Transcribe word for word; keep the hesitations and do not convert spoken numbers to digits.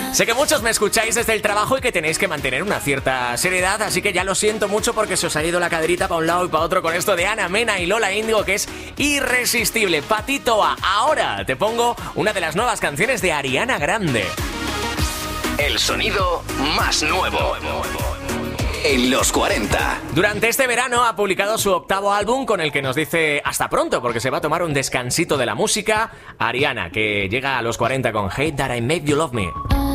Sé que muchos me escucháis desde el trabajo y que tenéis que mantener una cierta seriedad, así que ya lo siento mucho porque se os ha ido la caderita para un lado y para otro con esto de Ana Mena y Lola Índigo, que es irresistible. Patito A, ahora te pongo una de las nuevas canciones de Ariana Grande. El sonido más nuevo en los cuarenta. Durante este verano ha publicado su octavo álbum con el que nos dice hasta pronto porque se va a tomar un descansito de la música. Ariana, que llega a los cuarenta con Hate That I Made You Love Me.